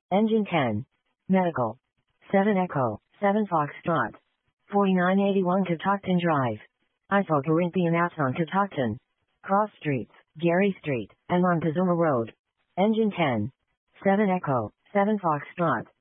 Engine 10. Medical. 7 Echo, 7 Foxtrot. 4981 Catoctin Drive. ISO Corinthian Outon Catoctin. Cross Streets, Gary Street, and Montezuma Road. Engine 10. 7 Echo, 7 Foxtrot.